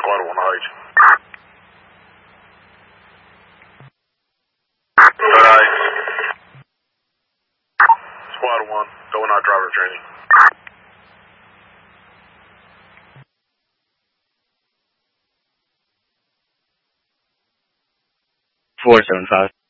Squad 1 Heights. Squad 1, going out driver training. 475.